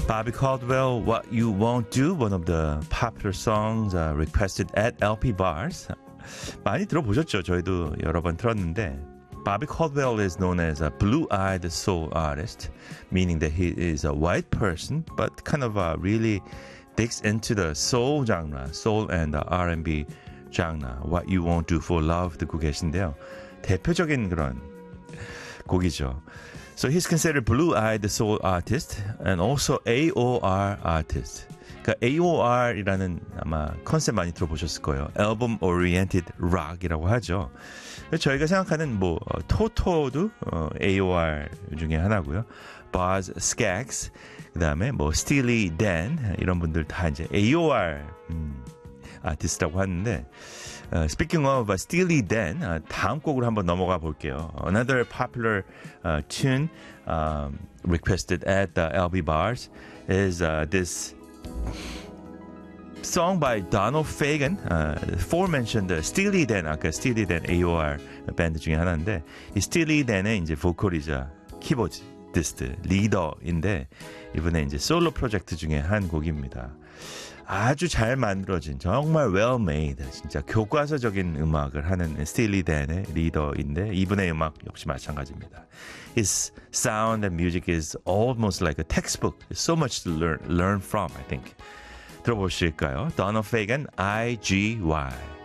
Bobby Caldwell, What You Won't Do, one of the popular songs requested at LP bars. 많이 들어보셨죠? 저희도 여러 번 틀었는데 Bobby Caldwell is known as a blue-eyed soul artist, meaning that he is a white person, but kind of really digs into the soul genre, soul and R&B genre. What You Won't Do for Love 듣고 계신데요. 대표적인 그런 곡이죠. So he's considered blue-eyed soul artist and also AOR artist. 그러니까 AOR이라는 아마 컨셉 많이 들어보셨을 거예요. Album Oriented Rock이라고 하죠. 저희가 생각하는 뭐 토토도 AOR 중에 하나고요. Boz Scaggs, 그다음에 뭐 Steely Dan 이런 분들 다 이제 AOR 아티스트라고 하는데 Speaking of Steely Dan, 다음 곡으로 한번 넘어가 볼게요. Another popular tune requested at the LB bars is this song by Donald Fagen, aforementioned Steely Dan, 아까 Steely Dan AOR 밴드 중에 하나인데 이 Steely Dan의 이제 보컬이자 키보디스트 리더인데 이번에 이제 솔로 프로젝트 중에 한 곡입니다. 아주 잘 만들어진 정말 well made 진짜 교과서적인 음악을 하는 Steely Dan의 리더인데 이분의 음악 역시 마찬가지입니다. His sound and music is almost like a textbook. There's so much to learn from, I think. 들어보실까요? Donald Fagen, IGY.